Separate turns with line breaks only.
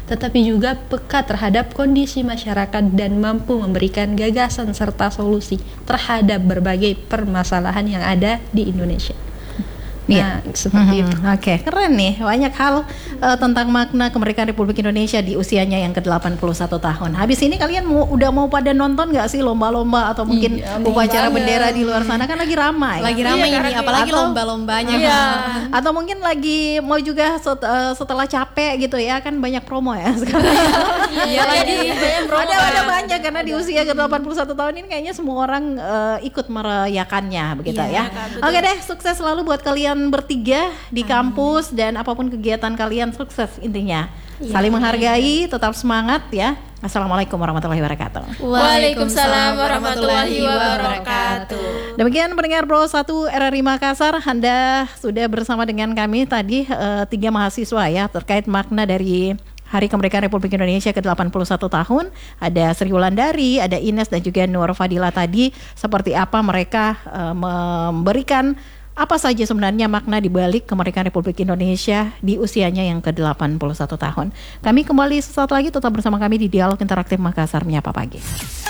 tetapi juga peka terhadap kondisi masyarakat dan mampu memberikan gagasan serta solusi terhadap berbagai permasalahan yang ada di Indonesia. Nah, seperti itu.
Oke, keren nih. Banyak hal tentang makna kemerdekaan Republik Indonesia di usianya yang ke-81 tahun. Habis ini kalian udah mau pada nonton gak sih lomba-lomba atau mungkin upacara bendera di luar sana, kan lagi ramai.
Lagi ramai ini, apalagi lomba-lombanya.
Atau mungkin lagi mau juga setelah capek gitu ya, kan banyak promo ya sekarang. Ada banyak, karena di usia ke-81 tahun ini kayaknya semua orang ikut merayakannya begitu ya. Oke deh, sukses selalu buat kalian bertiga di kampus dan apapun kegiatan kalian, sukses intinya. Saling menghargai, tetap semangat ya. Assalamualaikum warahmatullahi wabarakatuh.
Waalaikumsalam warahmatullahi wabarakatuh.
Demikian pendengar Pro 1 RRI Makassar, Anda sudah bersama dengan kami tadi 3 mahasiswa ya terkait makna dari Hari Kemerdekaan Republik Indonesia ke-81 tahun. Ada Sri Wulandari, ada Ines dan juga Nur Fadila tadi, seperti apa mereka memberikan apa saja sebenarnya makna di balik kemerdekaan Republik Indonesia di usianya yang ke-81 tahun. Kami kembali sesaat lagi, tetap bersama kami di Dialog Interaktif Makassar Menyapa Pagi.